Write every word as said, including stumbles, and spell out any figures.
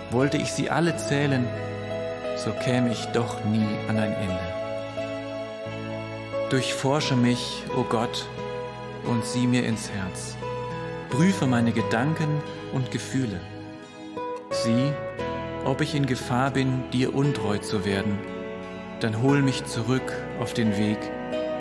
Wollte ich sie alle zählen, so käme ich doch nie an ein Ende. Durchforsche mich, o Gott, und sieh mir ins Herz. Prüfe meine Gedanken und Gefühle. Sieh, ob ich in Gefahr bin, dir untreu zu werden. Dann hol mich zurück auf den Weg,